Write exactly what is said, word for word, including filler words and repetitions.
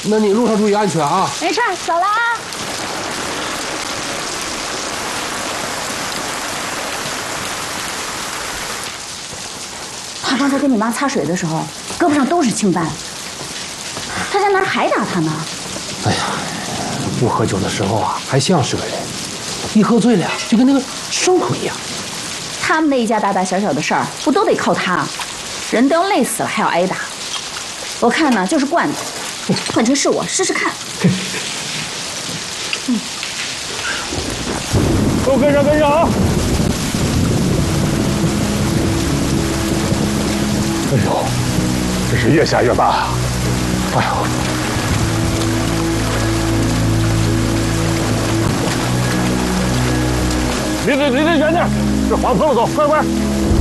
那你路上注意安全啊！ 没事，走了啊。他刚才给你妈擦水的时候，胳膊上都是青斑。他在那儿还打他呢。 哎呀，不喝酒的时候啊，还像是个人；一喝醉了呀，就跟那个牲口一样。 他们那一家大大小小的事儿，不都得靠他？人都要累死了，还要挨打。我看呢，就是惯的。换成是我，试试看。嗯， 都跟上，跟上啊！哎呦，这是越下越大啊！哎呦！离得离得远点，这黄棚子走，快快！